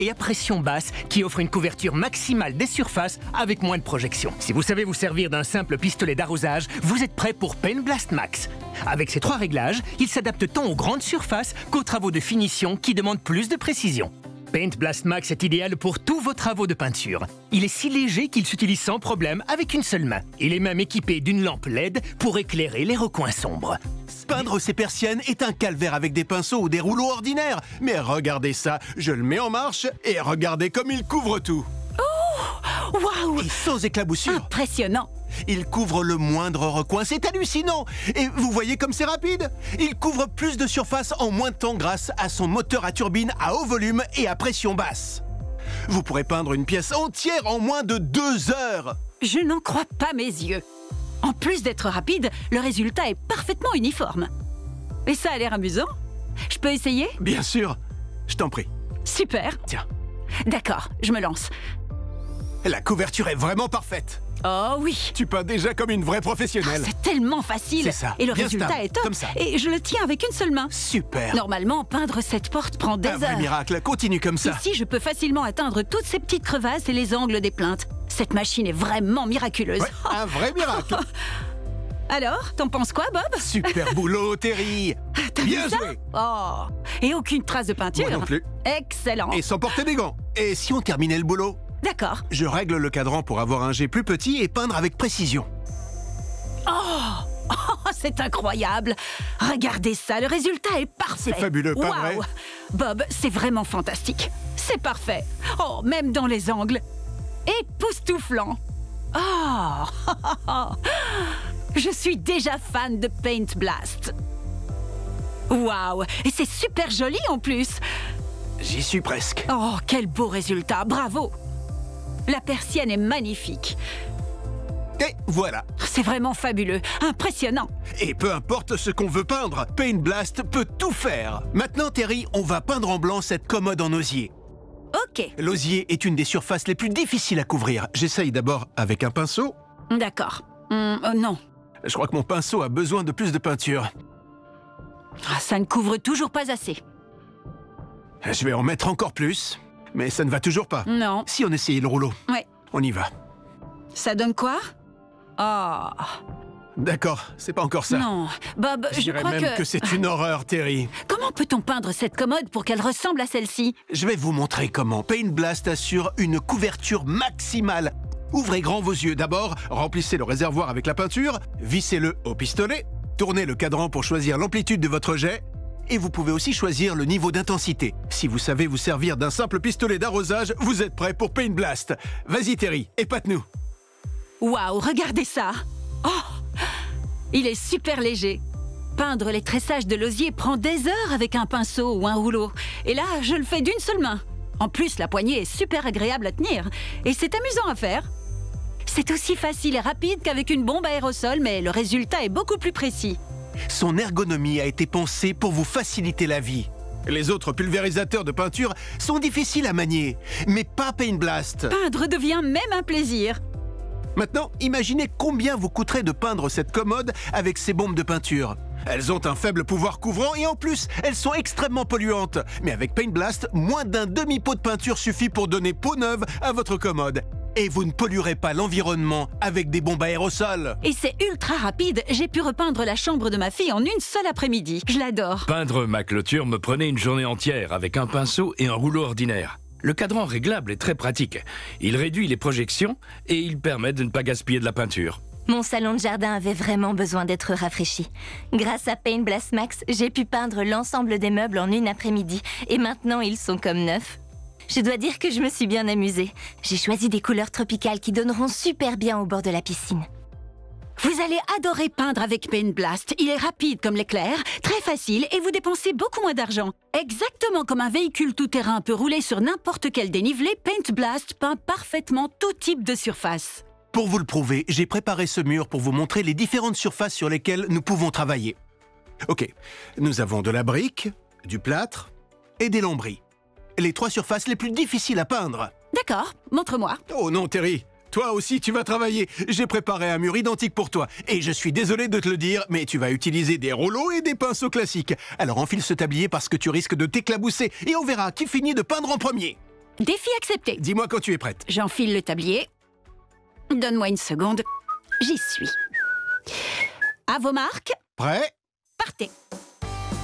et à pression basse qui offre une couverture maximale des surfaces avec moins de projection. Si vous savez vous servir d'un simple pistolet d'arrosage, vous êtes prêt pour Paint Blast Max. Avec ces 3 réglages, il s'adapte tant aux grandes surfaces qu'aux travaux de finition qui demandent plus de précision. Paint Blast Max est idéal pour tous vos travaux de peinture. Il est si léger qu'il s'utilise sans problème avec une seule main. Il est même équipé d'une lampe LED pour éclairer les recoins sombres. Peindre ces persiennes est un calvaire avec des pinceaux ou des rouleaux ordinaires. Mais regardez ça, je le mets en marche et regardez comme il couvre tout. Oh, waouh! Et sans éclaboussure. Impressionnant! Il couvre le moindre recoin, c'est hallucinant! Et vous voyez comme c'est rapide? Il couvre plus de surface en moins de temps grâce à son moteur à turbine à haut volume et à pression basse. Vous pourrez peindre une pièce entière en moins de 2 heures! Je n'en crois pas mes yeux. En plus d'être rapide, le résultat est parfaitement uniforme. Et ça a l'air amusant. Je peux essayer? Bien sûr, je t'en prie. Super. Tiens. D'accord, je me lance. La couverture est vraiment parfaite. Oh oui. Tu peins déjà comme une vraie professionnelle. C'est tellement facile. C'est ça. Et le Bien résultat stable, est top. comme ça. Et je le tiens avec une seule main. Super. Normalement, peindre cette porte prend des Un vrai heures. miracle, continue comme ça. Ici, je peux facilement atteindre toutes ces petites crevasses et les angles des plaintes. Cette machine est vraiment miraculeuse. Ouais, un vrai miracle. Alors, t'en penses quoi, Bob? Super boulot, Terry. T'as Bien vu ça? joué. Oh. Et aucune trace de peinture. Moi non plus. Excellent. Et sans porter des gants. Et si on terminait le boulot? D'accord. Je règle le cadran pour avoir un jet plus petit et peindre avec précision. Oh, c'est incroyable. Regardez ça, le résultat est parfait. C'est fabuleux, pas vrai? Waouh. Bob, c'est vraiment fantastique. C'est parfait. Oh, même dans les angles. Époustouflant. Oh. Je suis déjà fan de Paint Blast. Waouh. Et c'est super joli en plus. J'y suis presque. Oh, quel beau résultat. Bravo. La persienne est magnifique. Et voilà. C'est vraiment fabuleux. Impressionnant. Et peu importe ce qu'on veut peindre, Paint Blast peut tout faire. Maintenant, Terry, on va peindre en blanc cette commode en osier. Ok. L'osier est une des surfaces les plus difficiles à couvrir. J'essaye d'abord avec un pinceau. D'accord. Non. Je crois que mon pinceau a besoin de plus de peinture. Ça ne couvre toujours pas assez. Je vais en mettre encore plus, mais ça ne va toujours pas. Non. Si on essayait le rouleau, Ouais. on y va. Ça donne quoi? Oh. D'accord, c'est pas encore ça. Non. Bob, Je je dirais crois même que c'est une horreur, Terry. Comment peut-on peindre cette commode pour qu'elle ressemble à celle-ci? Je vais vous montrer comment Paint Blast assure une couverture maximale. Ouvrez grand vos yeux. D'abord, remplissez le réservoir avec la peinture, vissez-le au pistolet, tournez le cadran pour choisir l'amplitude de votre jet, et vous pouvez aussi choisir le niveau d'intensité. Si vous savez vous servir d'un simple pistolet d'arrosage, vous êtes prêt pour Paint Blast. Vas-y Terry, épate-nous. Waouh, regardez ça! Oh! Il est super léger. Peindre les tressages de l'osier prend des heures avec un pinceau ou un rouleau. Et là, je le fais d'une seule main. En plus, la poignée est super agréable à tenir. Et c'est amusant à faire. C'est aussi facile et rapide qu'avec une bombe à aérosol, mais le résultat est beaucoup plus précis. Son ergonomie a été pensée pour vous faciliter la vie. Les autres pulvérisateurs de peinture sont difficiles à manier, mais pas Paint Blast. Peindre devient même un plaisir. Maintenant, imaginez combien vous coûterait de peindre cette commode avec ces bombes de peinture. Elles ont un faible pouvoir couvrant et en plus, elles sont extrêmement polluantes. Mais avec Paint Blast, moins d'un demi-pot de peinture suffit pour donner peau neuve à votre commode. Et vous ne polluerez pas l'environnement avec des bombes à aérosol. Et c'est ultra rapide. J'ai pu repeindre la chambre de ma fille en une seule après-midi. Je l'adore. Peindre ma clôture me prenait une journée entière avec un pinceau et un rouleau ordinaire. Le cadran réglable est très pratique. Il réduit les projections et il permet de ne pas gaspiller de la peinture. Mon salon de jardin avait vraiment besoin d'être rafraîchi. Grâce à Paint Blast Max, j'ai pu peindre l'ensemble des meubles en une après-midi. Et maintenant, ils sont comme neufs. Je dois dire que je me suis bien amusée. J'ai choisi des couleurs tropicales qui donneront super bien au bord de la piscine. Vous allez adorer peindre avec Paint Blast. Il est rapide comme l'éclair, très facile et vous dépensez beaucoup moins d'argent. Exactement comme un véhicule tout-terrain peut rouler sur n'importe quel dénivelé, Paint Blast peint parfaitement tout type de surface. Pour vous le prouver, j'ai préparé ce mur pour vous montrer les différentes surfaces sur lesquelles nous pouvons travailler. Ok, nous avons de la brique, du plâtre et des lambris. Les 3 surfaces les plus difficiles à peindre. D'accord, montre-moi. Oh non, Terry, toi aussi tu vas travailler. J'ai préparé un mur identique pour toi. Et je suis désolé de te le dire, mais tu vas utiliser des rouleaux et des pinceaux classiques. Alors enfile ce tablier parce que tu risques de t'éclabousser et on verra qui finit de peindre en premier. Défi accepté. Dis-moi quand tu es prête. J'enfile le tablier. Donne-moi une seconde. J'y suis. À vos marques, Prêt? partez.